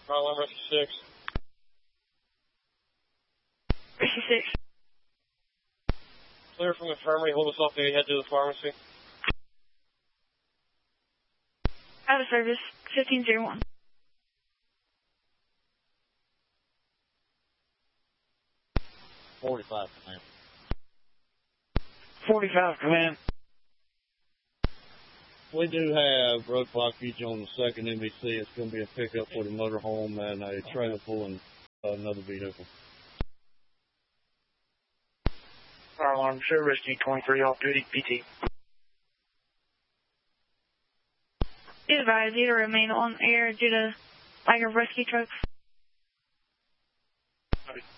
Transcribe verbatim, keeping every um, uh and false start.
Fire alarm, rescue six. Rescue six. Clear from the infirmary, hold us off the head to the pharmacy. Out of service, fifteen oh one. forty-five, command. forty-five, command. We do have road blockage on the second M B C. It's going to be a pickup for the motorhome and a trailer pulling uh, another vehicle. Fire alarm, show rescue twenty-three off duty, P T. Be advised, either remain on air due to lack of rescue trucks.